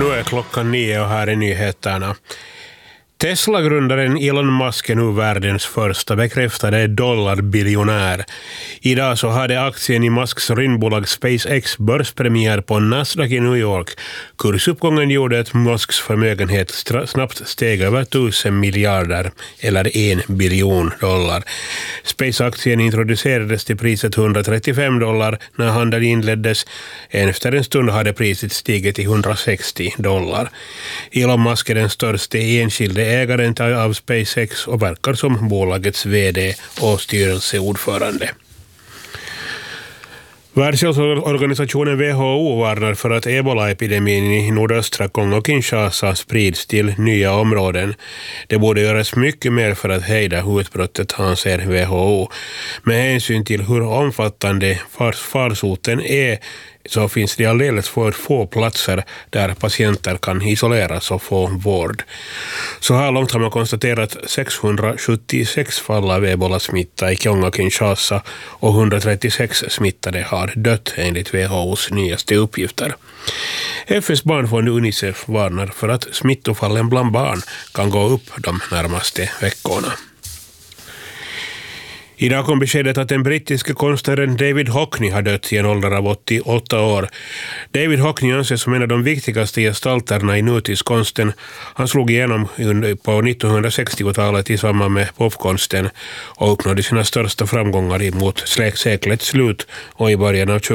Nu är klockan 9 och här är nyheterna. Tesla-grundaren Elon Musk är nu världens första bekräftade dollarbiljonär. Idag så hade aktien i Musks rymdbolag SpaceX börspremiär på Nasdaq i New York. Kursuppgången gjorde att Musks förmögenhet snabbt steg över 1000 miljarder eller $1 biljon. Space-aktien introducerades till priset $135 när handeln inleddes. Efter en stund hade priset stigit till $160. Elon Musk är den största enskilde ägaren av SpaceX och verkar som bolagets vd och styrelseordförande. Världshälsoorganisationen WHO varnar för att ebola-epidemin i nordöstra Kongo-Kinshasa sprids till nya områden. Det borde göras mycket mer för att hejda utbrottet, anser WHO. Med hänsyn till hur omfattande farsoten är så finns det alldeles för få platser där patienter kan isoleras och få vård. Så här långt har man konstaterat 676 fall av ebola-smitta i Kongo-Kinshasa och 136 smittade har dött enligt WHO:s nyaste uppgifter. FN:s barnfond UNICEF varnar för att smittofallen bland barn kan gå upp de närmaste veckorna. Idag kom beskedet att den brittiska konstnären David Hockney har dött i en ålder av 88 år. David Hockney anses som en av de viktigaste gestalterna i nutidskonsten. Han slog igenom på 1960-talet i samband med popkonsten och uppnådde sina största framgångar mot seklets slut och i början av